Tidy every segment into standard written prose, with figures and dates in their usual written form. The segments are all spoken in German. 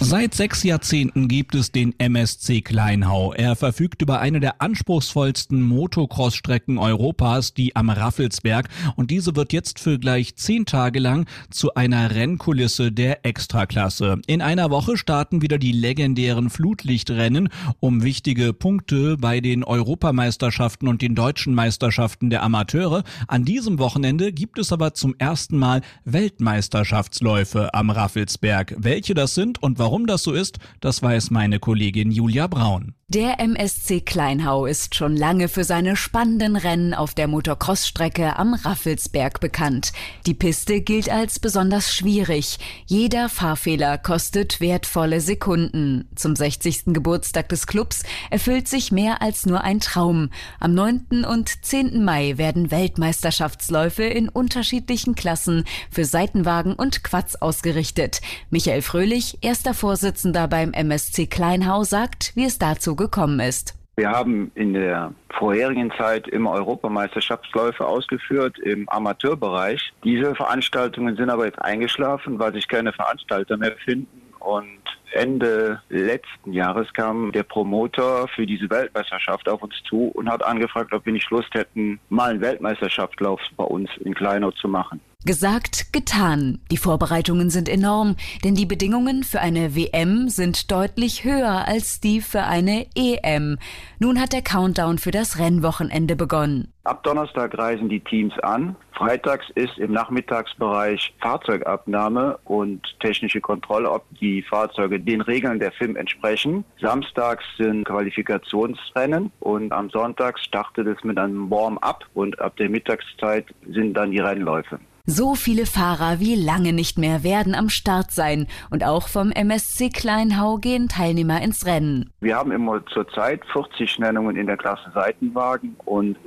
Seit 6 Jahrzehnten gibt es den MSC Kleinhau. Er verfügt über eine der anspruchsvollsten Motocross-Strecken Europas, die am Raffelsberg. Und diese wird jetzt für gleich 10 Tage lang zu einer Rennkulisse der Extraklasse. In einer Woche starten wieder die legendären Flutlichtrennen um wichtige Punkte bei den Europameisterschaften und den deutschen Meisterschaften der Amateure. An diesem Wochenende gibt es aber zum ersten Mal Weltmeisterschaftsläufe am Raffelsberg. Welche das sind und warum das so ist, das weiß meine Kollegin Julia Braun. Der MSC Kleinhau ist schon lange für seine spannenden Rennen auf der Motocross-Strecke am Raffelsberg bekannt. Die Piste gilt als besonders schwierig. Jeder Fahrfehler kostet wertvolle Sekunden. Zum 60. Geburtstag des Clubs erfüllt sich mehr als nur ein Traum. Am 9. und 10. Mai werden Weltmeisterschaftsläufe in unterschiedlichen Klassen für Seitenwagen und Quads ausgerichtet. Michael Fröhlich, erster Vorsitzender beim MSC Kleinhau, sagt, wie es dazu gekommen ist. Wir haben in der vorherigen Zeit immer Europameisterschaftsläufe ausgeführt im Amateurbereich. Diese Veranstaltungen sind aber jetzt eingeschlafen, weil sich keine Veranstalter mehr finden. Und Ende letzten Jahres kam der Promoter für diese Weltmeisterschaft auf uns zu und hat angefragt, ob wir nicht Lust hätten, mal einen Weltmeisterschaftslauf bei uns in Kleinhau zu machen. Gesagt, getan. Die Vorbereitungen sind enorm, denn die Bedingungen für eine WM sind deutlich höher als die für eine EM. Nun hat der Countdown für das Rennwochenende begonnen. Ab Donnerstag reisen die Teams an. Freitags ist im Nachmittagsbereich Fahrzeugabnahme und technische Kontrolle, ob die Fahrzeuge den Regeln der FIM entsprechen. Samstags sind Qualifikationsrennen und am Sonntag startet es mit einem Warm-up und ab der Mittagszeit sind dann die Rennläufe. So viele Fahrer wie lange nicht mehr werden am Start sein. Und auch vom MSC Kleinhau gehen Teilnehmer ins Rennen. Wir haben immer zurzeit 40 Nennungen in der Klasse Seitenwagen und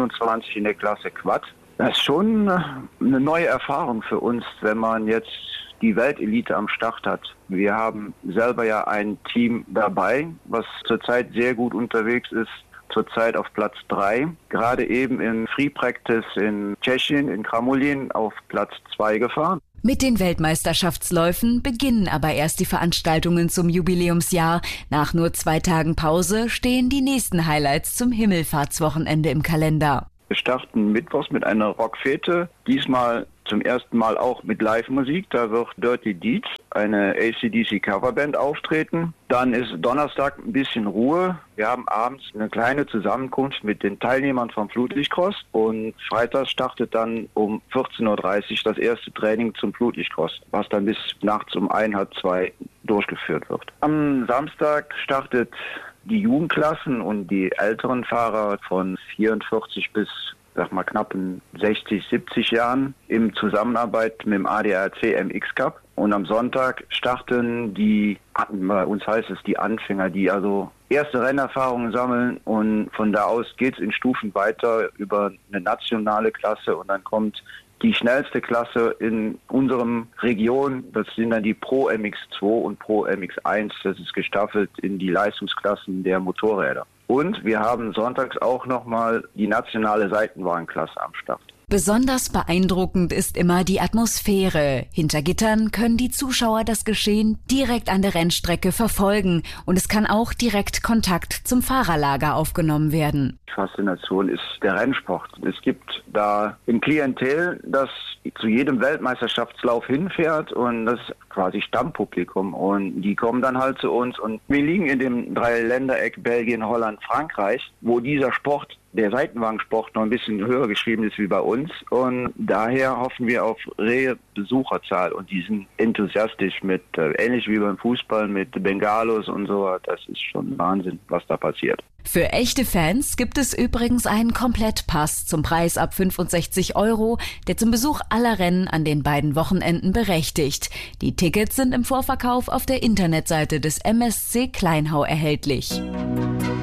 27 in der Klasse Quad. Das ist schon eine neue Erfahrung für uns, wenn man jetzt die Weltelite am Start hat. Wir haben selber ja ein Team dabei, was zurzeit sehr gut unterwegs ist. Zurzeit auf Platz 3, gerade eben in Free Practice in Tschechien, in Kramulin, auf Platz 2 gefahren. Mit den Weltmeisterschaftsläufen beginnen aber erst die Veranstaltungen zum Jubiläumsjahr. Nach nur 2 Tagen Pause stehen die nächsten Highlights zum Himmelfahrtswochenende im Kalender. Wir starten mittwochs mit einer Rockfete, diesmal zum ersten Mal auch mit Live-Musik. Da wird Dirty Deeds, eine AC/DC-Coverband, auftreten. Dann ist Donnerstag ein bisschen Ruhe. Wir haben abends eine kleine Zusammenkunft mit den Teilnehmern vom Flutlichtcross. Und Freitag startet dann um 14:30 Uhr das erste Training zum Flutlichtcross, was dann bis nachts um 1, 2 durchgeführt wird. Am Samstag startet die Jugendklassen und die älteren Fahrer von 44 bis knapp 60, 70 Jahren in Zusammenarbeit mit dem ADAC MX Cup. Und am Sonntag starten bei uns heißt es die Anfänger, die also erste Rennerfahrungen sammeln, und von da aus geht es in Stufen weiter über eine nationale Klasse und dann kommt die schnellste Klasse in unserem Region. Das sind dann die Pro MX2 und Pro MX1. Das ist gestaffelt in die Leistungsklassen der Motorräder. Und wir haben sonntags auch nochmal die nationale Seitenwagenklasse am Start. Besonders beeindruckend ist immer die Atmosphäre. Hinter Gittern können die Zuschauer das Geschehen direkt an der Rennstrecke verfolgen und es kann auch direkt Kontakt zum Fahrerlager aufgenommen werden. Die Faszination ist der Rennsport. Es gibt da ein Klientel, das zu jedem Weltmeisterschaftslauf hinfährt, und das ist quasi Stammpublikum, und die kommen dann halt zu uns, und wir liegen in dem Dreiländereck Belgien, Holland, Frankreich, wo dieser Sport, der Seitenwagensport, noch ein bisschen höher geschrieben ist wie bei uns, und daher hoffen wir auf rege Besucherzahl, und die sind enthusiastisch mit, ähnlich wie beim Fußball, mit Bengalos und so. Das ist schon Wahnsinn, was da passiert. Für echte Fans gibt es übrigens einen Komplettpass zum Preis ab 65 €, der zum Besuch aller Rennen an den beiden Wochenenden berechtigt. Die Tickets sind im Vorverkauf auf der Internetseite des MSC Kleinhau erhältlich.